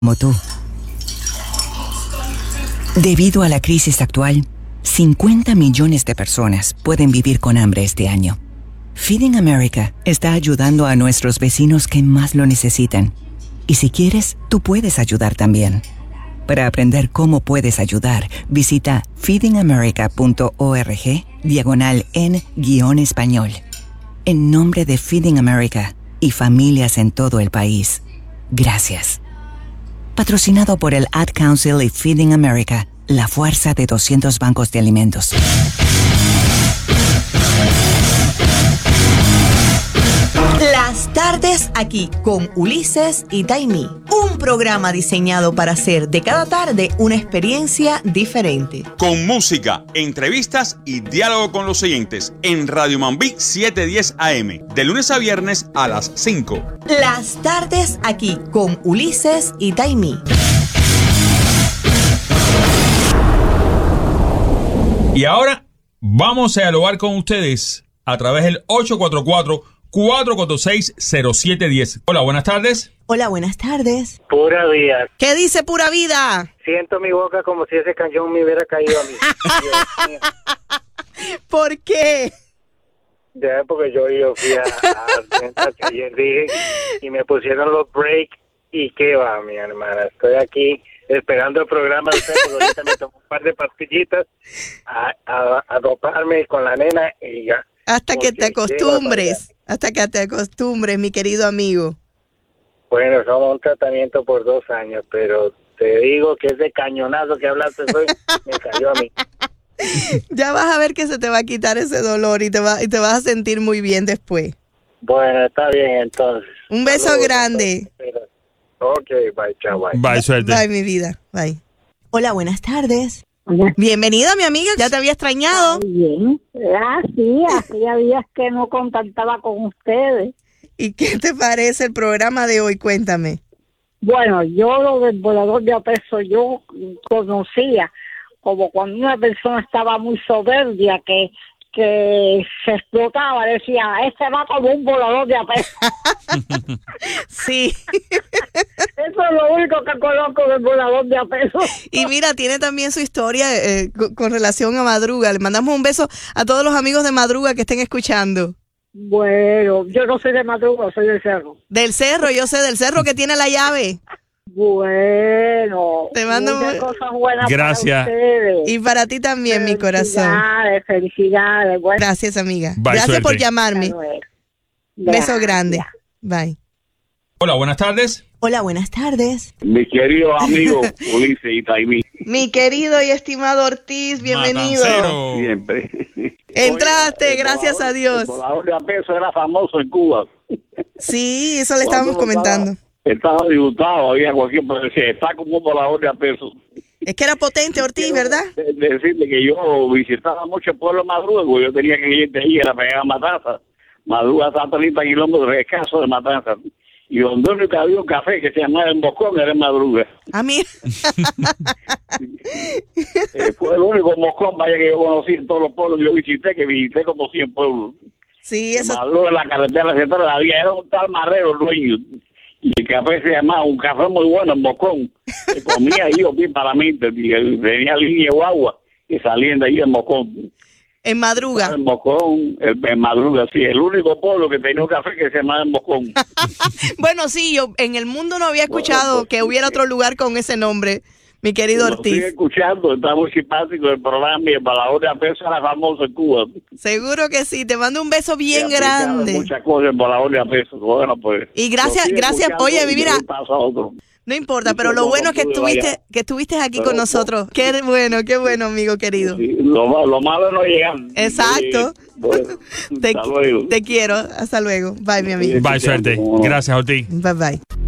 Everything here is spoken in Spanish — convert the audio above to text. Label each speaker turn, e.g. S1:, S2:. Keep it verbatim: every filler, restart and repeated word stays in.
S1: Como tú. Debido a la crisis actual, cincuenta millones de personas pueden vivir con hambre este año. Feeding America está ayudando a nuestros vecinos que más lo necesitan. Y si quieres, tú puedes ayudar también. Para aprender cómo puedes ayudar, visita feedingamerica.org diagonal en guión español. En nombre de Feeding America y familias en todo el país, gracias. Patrocinado por el Ad Council y Feeding America, la fuerza de doscientos bancos de alimentos.
S2: Las tardes aquí con Ulises y Taimí. Un programa diseñado para hacer de cada tarde una experiencia diferente.
S3: Con música, entrevistas y diálogo con los oyentes en Radio Mambí setecientos diez A M. De lunes a viernes a las cinco.
S2: Las tardes aquí con Ulises y Taimí.
S3: Y ahora vamos a dialogar con ustedes a través del ocho cuatro cuatro, cuatro cuatro seis, cero siete uno cero. Hola, buenas tardes.
S2: Hola, buenas tardes.
S4: Pura vida.
S2: ¿Qué dice Pura Vida?
S4: Siento mi boca como si ese cañón me hubiera caído a mí. Dios mío.
S2: ¿Por qué?
S4: Ya, porque yo, yo fui a, a que ayer dije y me pusieron los breaks y qué va, mi hermana. Estoy aquí esperando el programa de usted, porque ahorita me tomo un par de pastillitas a, a, a doparme con la nena y ya.
S2: Hasta que te acostumbres, hasta que te acostumbres, mi querido amigo.
S4: Bueno, somos un tratamiento por dos años, pero te digo que ese cañonazo que hablaste hoy me cayó a mí.
S2: Ya vas a ver que se te va a quitar ese dolor y te, va, y te vas a sentir muy bien después.
S4: Bueno, está bien entonces.
S2: Un beso Saludos, grande.
S4: Entonces. Ok, bye, chao, bye.
S3: Bye, suerte.
S2: Bye, mi vida, bye. Hola, buenas tardes. Hola. Bienvenida, mi amiga, ya te había extrañado.
S5: Muy bien. Ah, sí, hacía días que no contactaba con ustedes.
S2: ¿Y qué te parece el programa de hoy? Cuéntame.
S5: Bueno, yo lo del volador de a peso, yo conocía como cuando una persona estaba muy soberbia, que, que se explotaba, decía, este va como un volador de a peso.
S2: Sí.
S5: Eso es lo único que conozco del volador de a peso.
S2: Y mira, tiene también su historia eh, con, con relación a Madruga. Le mandamos un beso a todos los amigos de Madruga que estén escuchando.
S5: Bueno, yo no soy de Madruga, soy del Cerro.
S2: Del Cerro, yo sé, del Cerro que tiene la llave.
S5: Bueno,
S2: te mando
S5: muchas cosas buenas.
S3: Gracias.
S5: Para ustedes.
S2: Y para ti también, mi corazón.
S5: Felicidades, felicidades. Bueno.
S2: Gracias, amiga.
S3: Bye,
S2: Gracias
S3: suerte.
S2: por llamarme. Beso grande. Bye.
S3: Hola, buenas tardes.
S2: Hola, buenas tardes.
S6: Mi querido amigo Ulises y Taimí.
S2: Mi querido y estimado Ortiz, bienvenido.
S3: Matancero.
S6: Siempre.
S2: Entraste,
S6: Oye,
S2: gracias
S6: volador,
S2: a Dios.
S6: El volador de a peso era famoso en Cuba.
S2: Sí, eso le estábamos comentando.
S6: Estaba, estaba dibujado, había cualquier persona decía, está como un volador de a peso.
S2: Es que era potente Ortiz, ¿verdad?
S6: De, de decirle que yo visitaba mucho el pueblo de Madruga, porque yo tenía que ir de ahí, era pegar Matanza. Madruga está a treinta kilómetros de escaso de Matanza. Y donde único había un café que se llamaba El Moscón, era en Madruga.
S2: A mí.
S6: eh, fue el único Moscón, vaya, que yo conocí en todos los pueblos que yo visité, que visité como cien pueblos.
S2: Sí, eso.
S6: En Madruga, en la carretera central, había, era un tal Marrero el dueño. Y el café se llamaba, un café muy bueno, en Moscón. Se comía ahí, o bien para mí, tenía línea de agua, y salían de ahí en Moscón.
S2: En Madruga.
S6: En Moscón, en Madruga, sí, el único pueblo que tenía un café que se llamaba en Moscón.
S2: Bueno, sí, yo en el mundo no había escuchado bueno, pues, que hubiera otro lugar con ese nombre, mi querido
S6: lo
S2: Ortiz.
S6: Estoy escuchando, está muy simpático el programa y el volador de a peso era famoso en Cuba.
S2: Seguro que sí, te mando un beso bien grande.
S6: Muchas cosas el volador de a peso, bueno pues.
S2: Y gracias, gracias, oye, mira. No importa, pero lo bueno es que estuviste, que estuviste aquí pero, con nosotros. Qué bueno, qué bueno, amigo querido.
S6: Sí, lo, lo malo es no llegar.
S2: Exacto.
S6: Bueno,
S2: te,
S6: hasta luego.
S2: Te quiero. Hasta luego. Bye, mi amigo.
S3: Bye, suerte. Gracias, Ortiz.
S2: Bye, bye.